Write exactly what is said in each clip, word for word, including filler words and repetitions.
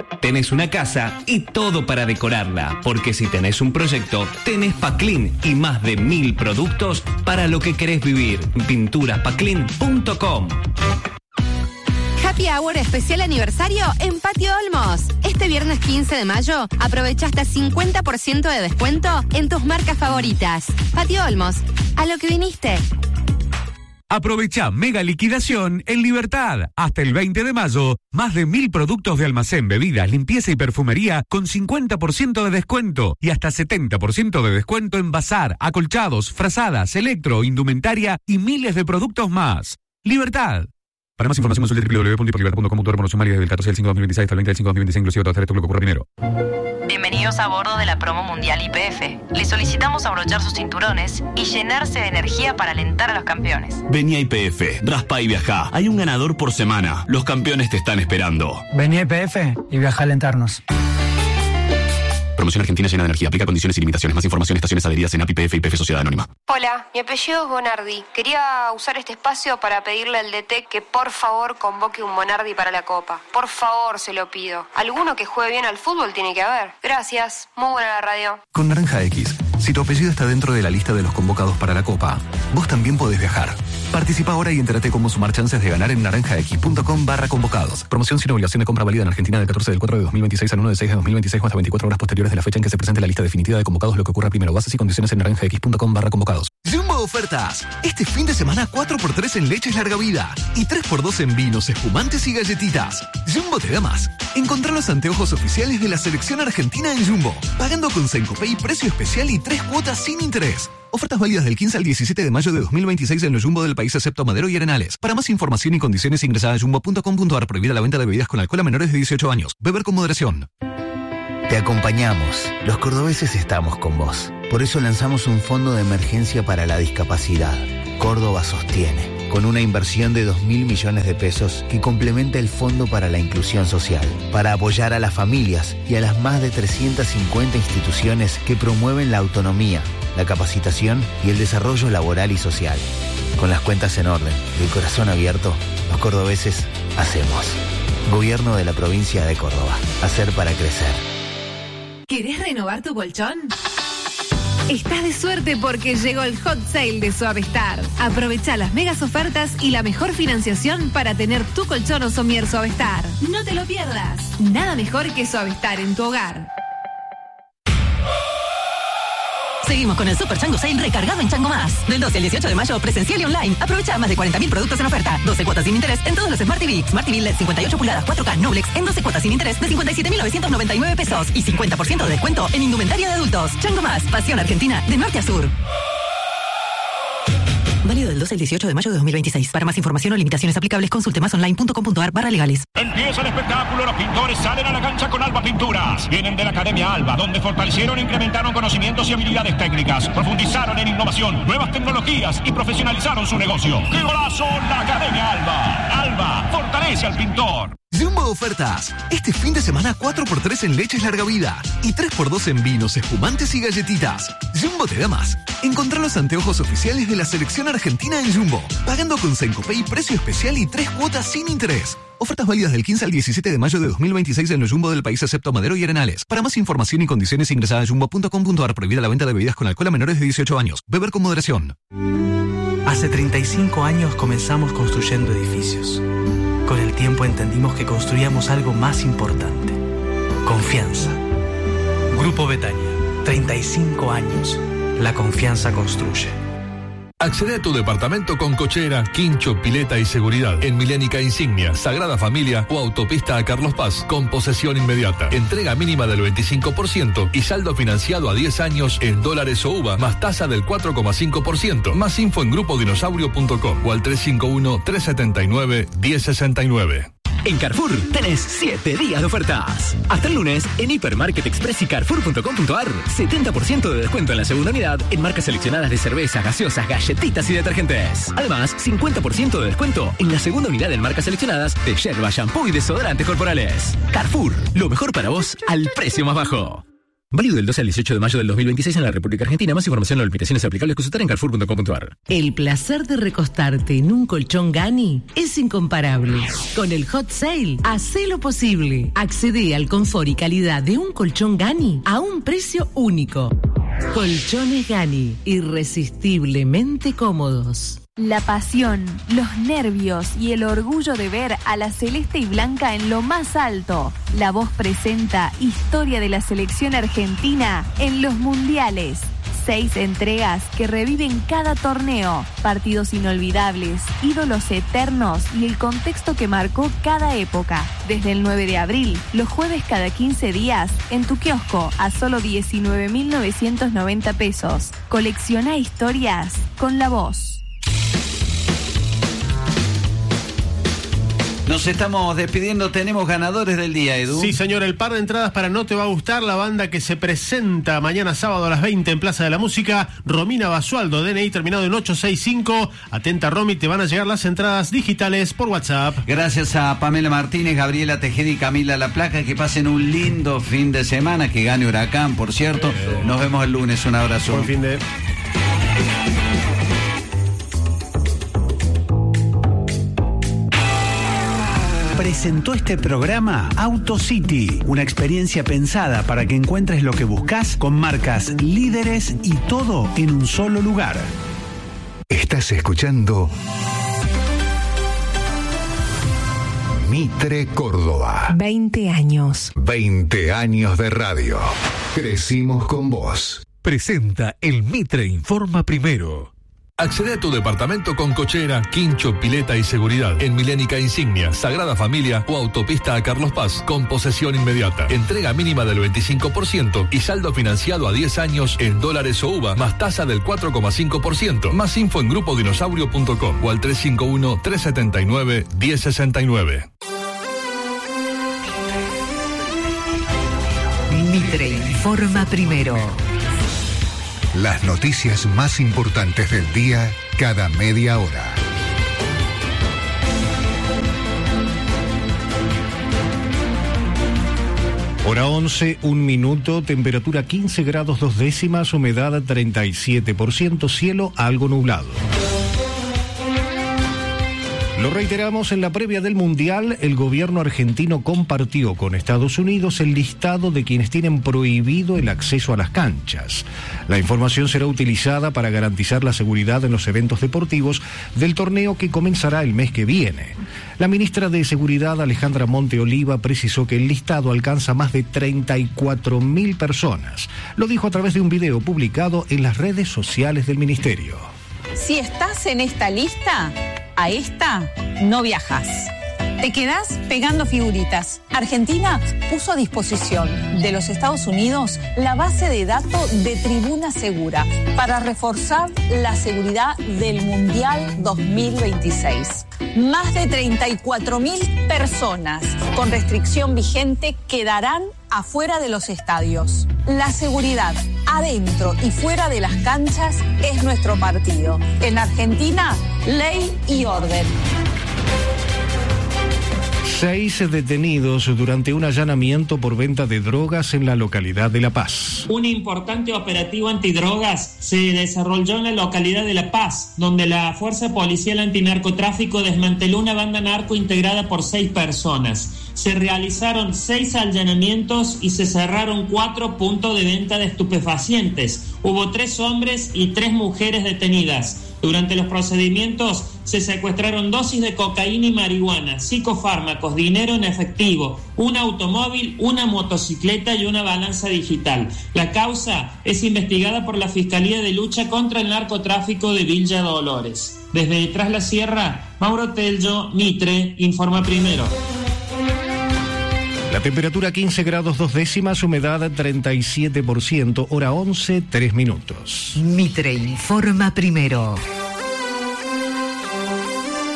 Tenés una casa y todo para decorarla, porque si tenés un proyecto, tenés Paclin y más de mil productos para lo que querés vivir. pinturas paclin punto com. Happy Hour especial aniversario en Patio Olmos. Este viernes quince de mayo aprovecha hasta cincuenta por ciento de descuento en tus marcas favoritas. Patio Olmos, a lo que viniste. Aprovecha mega liquidación en Libertad. Hasta el veinte de mayo, más de mil productos de almacén, bebidas, limpieza y perfumería con cincuenta por ciento de descuento y hasta setenta por ciento de descuento en bazar, acolchados, frazadas, electro, indumentaria y miles de productos más. Libertad. Para más información consulte doble u doble u doble u punto hiperlibertad punto com punto ar. Promoción válida desde el catorce del cinco de dos mil veintiséis hasta el veinte del cinco de dos mil veintiséis, inclusive todo esto lo que ocurra primero. Bienvenidos a bordo de la promo mundial I P F. Les solicitamos abrochar sus cinturones y llenarse de energía para alentar a los campeones. Vení a I P F, raspa y viajá. Hay un ganador por semana. Los campeones te están esperando. Vení a I P F y viaja a alentarnos. Promoción argentina llena de energía. Aplica condiciones y limitaciones. Más información, estaciones adheridas en A P I P F y I P F Sociedad Anónima. Hola, mi apellido es Bonardi. Quería usar este espacio para pedirle al D T que por favor convoque un Bonardi para la Copa. Por favor, se lo pido. Alguno que juegue bien al fútbol tiene que haber. Gracias. Muy buena la radio. Con Naranja X, si tu apellido está dentro de la lista de los convocados para la Copa, vos también podés viajar. Participa ahora y entérate cómo sumar chances de ganar en naranjax.com barra convocados. Promoción sin obligación de compra válida en Argentina del catorce del cuatro de dos mil veintiséis al uno de seis de dos mil veintiséis o hasta veinticuatro horas posteriores de la fecha en que se presente la lista definitiva de convocados, lo que ocurra primero. Bases y condiciones en naranjax.com barra convocados. Jumbo Ofertas. Este fin de semana cuatro por tres en leches larga vida y tres por dos en vinos, espumantes y galletitas. Jumbo te da más. Encontrá los anteojos oficiales de la selección argentina en Jumbo, pagando con Sencopay, precio especial y tres cuotas sin interés. Ofertas válidas del quince al diecisiete de mayo de dos mil veintiséis en los Jumbo del país excepto Madero y Arenales. Para más información y condiciones ingresá a jumbo punto com punto ar. Prohibida la venta de bebidas con alcohol a menores de dieciocho años. Beber con moderación. Te acompañamos. Los cordobeses estamos con vos. Por eso lanzamos un fondo de emergencia para la discapacidad. Córdoba Sostiene, con una inversión de dos mil millones de pesos que complementa el Fondo para la Inclusión Social, para apoyar a las familias y a las más de trescientas cincuenta instituciones que promueven la autonomía, la capacitación y el desarrollo laboral y social. Con las cuentas en orden y el corazón abierto, los cordobeses hacemos. Gobierno de la provincia de Córdoba. Hacer para crecer. ¿Querés renovar tu colchón? Estás de suerte porque llegó el hot sale de Suavestar. Aprovecha las megas ofertas y la mejor financiación para tener tu colchón o somier Suavestar. No te lo pierdas. Nada mejor que Suavestar en tu hogar. Seguimos con el Super Chango Sale recargado en Chango Más. Del doce al dieciocho de mayo, presencial y online. Aprovecha más de cuarenta mil productos en oferta. doce cuotas sin interés en todos los Smart T V. Smart T V L E D cincuenta y ocho pulgadas cuatro K Noblex en doce cuotas sin interés de cincuenta y siete mil novecientos noventa y nueve pesos. Y cincuenta por ciento de descuento en indumentaria de adultos. Chango Más, pasión argentina de norte a sur. Válido del doce al dieciocho de mayo de dos mil veintiséis. Para más información o limitaciones aplicables, consulte más online punto com punto ar barra legales. Empieza el espectáculo, los pintores salen a la cancha con Alba Pinturas. Vienen de la Academia Alba, donde fortalecieron e incrementaron conocimientos y habilidades técnicas, profundizaron en innovación, nuevas tecnologías y profesionalizaron su negocio. ¡Qué golazo! La Academia Alba. Alba, fortalece al pintor. Jumbo Ofertas. Este fin de semana cuatro por tres en leches larga vida y tres por dos en vinos, espumantes y galletitas. Jumbo te da más. Encontrá los anteojos oficiales de la selección argentina en Jumbo, pagando con Sencopay, precio especial y tres cuotas sin interés. Ofertas válidas del quince al diecisiete de mayo de dos mil veintiséis en los Jumbo del país excepto Madero y Arenales. Para más información y condiciones ingresá a jumbo punto com punto ar. Prohibida la venta de bebidas con alcohol a menores de dieciocho años. Beber con moderación. Hace treinta y cinco años comenzamos construyendo edificios. Con el tiempo entendimos que construíamos algo más importante. Confianza. Grupo Betania. treinta y cinco años. La confianza construye. Accede a tu departamento con cochera, quincho, pileta y seguridad. En Milénica Insignia, Sagrada Familia o Autopista a Carlos Paz, con posesión inmediata. Entrega mínima del veinticinco por ciento y saldo financiado a diez años en dólares o U V A, más tasa del cuatro coma cinco por ciento. Más info en grupo dinosaurio punto com o al tres cinco uno, tres siete nueve, uno cero seis nueve. En Carrefour tenés siete días de ofertas. Hasta el lunes, en Hipermarket Express y Carrefour punto com punto ar, setenta por ciento de descuento en la segunda unidad en marcas seleccionadas de cervezas, gaseosas, galletitas y detergentes. Además, cincuenta por ciento de descuento en la segunda unidad en marcas seleccionadas de yerba, shampoo y desodorantes corporales. Carrefour, lo mejor para vos al precio más bajo. Válido del doce al dieciocho de mayo del dos mil veintiséis en la República Argentina. Más información o limitaciones aplicables consultar en carrefour punto com punto a r. El placer de recostarte en un colchón Gani es incomparable. Con el Hot Sale, hacé lo posible. Accedé al confort y calidad de un colchón Gani a un precio único. Colchones Gani, irresistiblemente cómodos. La pasión, los nervios y el orgullo de ver a la celeste y blanca en lo más alto. La Voz presenta Historia de la Selección Argentina en los Mundiales. Seis entregas que reviven cada torneo, partidos inolvidables, ídolos eternos y el contexto que marcó cada época. Desde el nueve de abril, los jueves cada quince días, en tu kiosco a solo diecinueve mil novecientos noventa pesos. Colecciona historias con La Voz. Nos estamos despidiendo, tenemos ganadores del día, Edu. Sí, señor, el par de entradas para No Te Va a Gustar, la banda que se presenta mañana sábado a las veinte en Plaza de la Música, Romina Basualdo, D N I terminado en ocho seis cinco. Atenta, Romy, te van a llegar las entradas digitales por WhatsApp. Gracias a Pamela Martínez, Gabriela Tejeda y Camila La Placa, que pasen un lindo fin de semana, que gane Huracán, por cierto. Nos vemos el lunes, un abrazo. Buen fin de... Presentó este programa AutoCity, una experiencia pensada para que encuentres lo que buscas con marcas líderes y todo en un solo lugar. Estás escuchando Mitre Córdoba. veinte años. veinte años de radio. Crecimos con vos. Presenta el Mitre Informa Primero. Accede a tu departamento con cochera, quincho, pileta y seguridad. En Milénica Insignia, Sagrada Familia o Autopista a Carlos Paz, con posesión inmediata. Entrega mínima del veinticinco por ciento y saldo financiado a diez años en dólares o U V A, más tasa del cuatro coma cinco por ciento. Más info en grupo dinosaurio punto com o al tres cinco uno, tres siete nueve, uno cero seis nueve. Mitre Informa Primero. Las noticias más importantes del día cada media hora. Hora once, un minuto, temperatura quince grados dos décimas, humedad treinta y siete por ciento, cielo algo nublado. Lo reiteramos, en la previa del Mundial, el gobierno argentino compartió con Estados Unidos el listado de quienes tienen prohibido el acceso a las canchas. La información será utilizada para garantizar la seguridad en los eventos deportivos del torneo que comenzará el mes que viene. La ministra de Seguridad, Alejandra Monte Oliva, precisó que el listado alcanza más de treinta y cuatro mil personas. Lo dijo a través de un video publicado en las redes sociales del ministerio. Si estás en esta lista, a esta no viajas. Te quedás pegando figuritas. Argentina puso a disposición de los Estados Unidos la base de datos de Tribuna Segura para reforzar la seguridad del Mundial dos mil veintiséis. Más de treinta y cuatro mil personas con restricción vigente quedarán afuera de los estadios. La seguridad adentro y fuera de las canchas es nuestro partido. En Argentina, ley y orden. Seis detenidos durante un allanamiento por venta de drogas en la localidad de La Paz. Un importante operativo antidrogas se desarrolló en la localidad de La Paz, donde la Fuerza Policial Antinarcotráfico desmanteló una banda narco integrada por seis personas. Se realizaron seis allanamientos y se cerraron cuatro puntos de venta de estupefacientes. Hubo tres hombres y tres mujeres detenidas. Durante los procedimientos se secuestraron dosis de cocaína y marihuana, psicofármacos, dinero en efectivo, un automóvil, una motocicleta y una balanza digital. La causa es investigada por la Fiscalía de Lucha contra el Narcotráfico de Villa Dolores. Desde detrás la sierra, Mauro Tello, Mitre, Informa Primero. La temperatura quince grados dos décimas, humedad treinta y siete por ciento, hora once, tres minutos. Mitre Informa Primero.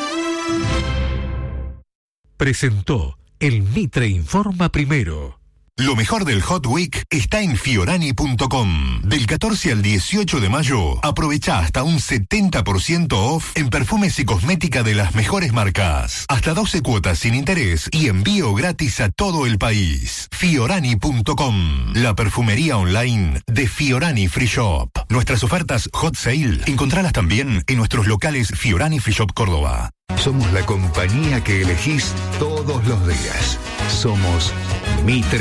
Presentó el Mitre Informa Primero. Lo mejor del Hot Week está en fiorani punto com. Del catorce al dieciocho de mayo, aprovecha hasta un setenta por ciento off en perfumes y cosmética de las mejores marcas. Hasta doce cuotas sin interés y envío gratis a todo el país. fiorani punto com, la perfumería online de Fiorani Free Shop. Nuestras ofertas Hot Sale, encontralas también en nuestros locales Fiorani Free Shop Córdoba. Somos la compañía que elegís todos los días. Somos Mitre.